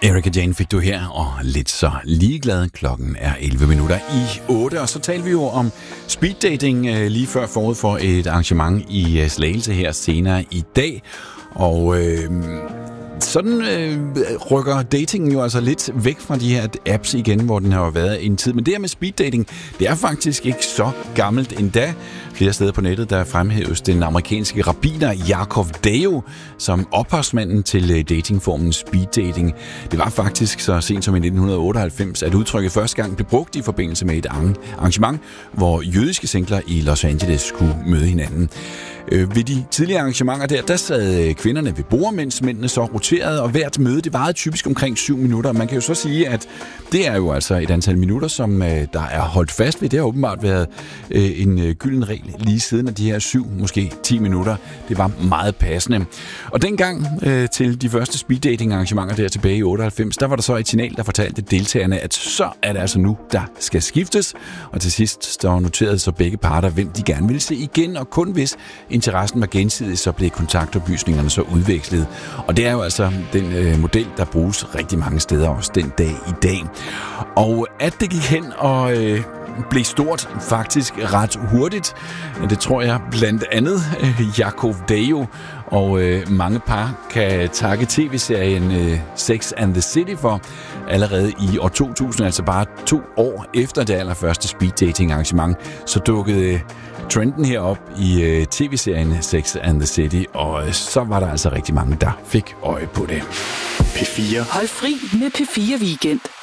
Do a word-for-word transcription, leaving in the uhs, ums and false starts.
Erika Jane fik du her, og lidt så ligeglad. Klokken er elleve minutter i otte, og så talte vi jo om speeddating øh, lige før forud for et arrangement i øh, Slagelse her senere i dag. Og øh, sådan øh, rykker datingen jo altså lidt væk fra de her apps igen, hvor den har været en tid. Men det her med speeddating, det er faktisk ikke så gammelt endda. Flere steder på nettet, der fremhæves den amerikanske rabbiner Jacob Deo som ophavsmanden til datingformen speeddating. Det var faktisk så sent som i nitten otteoghalvfems, at udtrykket første gang blev brugt i forbindelse med et arrangement, hvor jødiske singler i Los Angeles skulle møde hinanden. Ved de tidligere arrangementer der, der sad kvinderne ved bord, mens mændene så roterede, og hvert møde, det varede typisk omkring syv minutter. Man kan jo så sige, at det er jo altså et antal minutter, som der er holdt fast ved. Det har åbenbart været en gylden regel lige siden af de her syv, måske ti minutter. Det var meget passende. Og dengang øh, til de første speeddating-arrangementer der tilbage i otteoghalvfems, der var der så et signal, der fortalte deltagerne, at så er det altså nu, der skal skiftes. Og til sidst, der noterede så begge parter, hvem de gerne ville se igen, og kun hvis interessen var gensidig, så blev kontaktoplysningerne så udvekslet. Og det er jo altså den øh, model, der bruges rigtig mange steder også den dag i dag. Og at det gik hen og øh, blev stort faktisk ret hurtigt, det tror jeg blandt andet øh, Jacob Deo og øh, mange par kan takke tv-serien øh, Sex and the City for. Allerede i år to tusind, altså bare to år efter det allerførste speeddating-arrangement, så dukkede øh, trenden her op i øh, tv-serien Sex and the City, og øh, så var der altså rigtig mange, der fik øje på det. P fire. Hold fri med P fire Weekend.